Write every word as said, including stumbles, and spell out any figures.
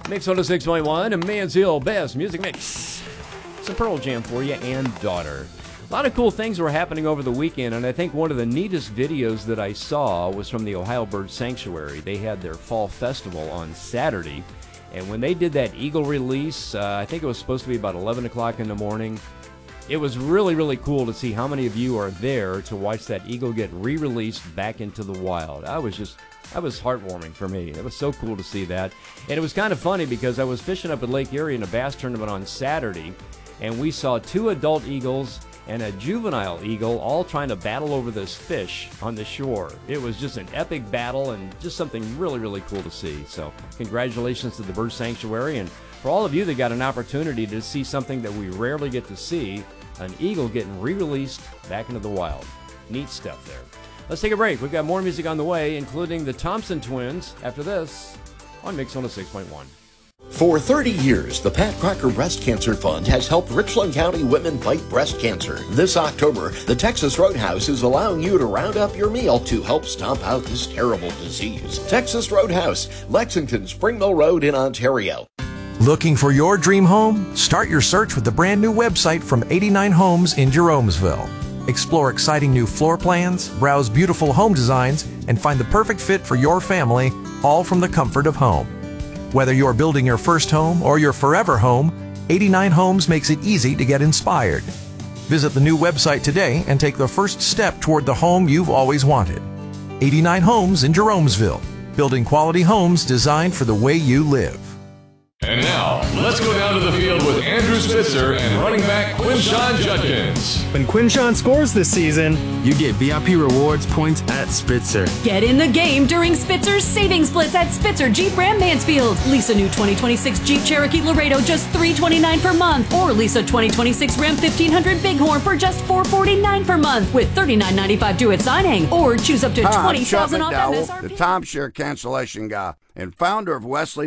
Mix one oh six point one, a Mansfield Best Music Mix. It's a Pearl Jam for you and Daughter. A lot of cool things were happening over the weekend, and I think one of the neatest videos that I saw was from the Ohio Bird Sanctuary. They had their fall festival on Saturday, and when they did that eagle release, uh, I think it was supposed to be about eleven o'clock in the morning. It was really, really cool to see how many of you are there to watch that eagle get re-released back into the wild. I was just, that was heartwarming for me. It was so cool to see that. And it was kind of funny because I was fishing up at Lake Erie in a bass tournament on Saturday, and we saw two adult eagles and a juvenile eagle all trying to battle over this fish on the shore. It was just an epic battle and just something really, really cool to see. So congratulations to the Bird Sanctuary, and for all of you that got an opportunity to see something that we rarely get to see, an eagle getting re-released back into the wild. Neat stuff there. Let's take a break. We've got more music on the way, including the Thompson Twins, after this on Mix one oh six point one. For thirty years, the Pat Crocker Breast Cancer Fund has helped Richland County women fight breast cancer. This October, the Texas Roadhouse is allowing you to round up your meal to help stomp out this terrible disease. Texas Roadhouse, Lexington, Spring Mill Road in Ontario. Looking for your dream home? Start your search with the brand new website from eighty-nine Homes in Jeromesville. Explore exciting new floor plans, browse beautiful home designs, and find the perfect fit for your family, all from the comfort of home. Whether you're building your first home or your forever home, eighty-nine Homes makes it easy to get inspired. Visit the new website today and take the first step toward the home you've always wanted. eighty-nine Homes in Jeromesville, building quality homes designed for the way you live. And now, let's go down to the field with Andrew Spitzer and running back Quinshon Judkins. When Quinshon scores this season, you get V I P rewards points at Spitzer. Get in the game during Spitzer's Savings Splits at Spitzer Jeep Ram Mansfield. Lease a new twenty twenty-six Jeep Cherokee Laredo just three hundred twenty-nine dollars per month, or lease a twenty twenty-six Ram fifteen hundred Bighorn for just four hundred forty-nine dollars per month with thirty-nine ninety-five due at signing, or choose up to Hi, twenty thousand I'm dollars Chuck off McDowell, M S R P. the timeshare cancellation guy and founder of Wesley